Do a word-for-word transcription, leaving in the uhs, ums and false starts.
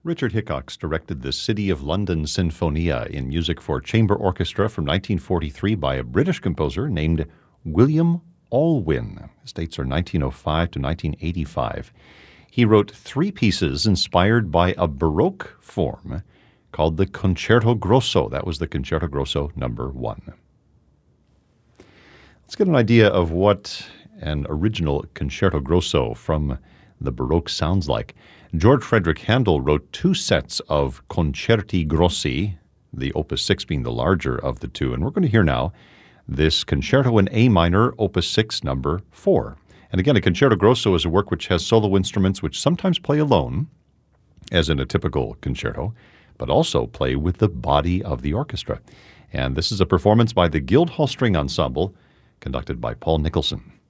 Richard Hickox directed the City of London Sinfonia in music for chamber orchestra from nineteen forty-three by a British composer named William Alwyn. His dates are nineteen oh five to nineteen eighty-five. He wrote three pieces inspired by a Baroque form called the Concerto Grosso. That was the Concerto Grosso number one. Let's get an idea of what an original Concerto Grosso from the Baroque sounds like. George Frederick Handel wrote two sets of Concerti Grossi, the Opus six being the larger of the two. And we're going to hear now this concerto in A minor, Opus six, number four. And again, a Concerto Grosso is a work which has solo instruments which sometimes play alone, as in a typical concerto, but also play with the body of the orchestra. And this is a performance by the Guildhall String Ensemble, conducted by Paul Nicholson.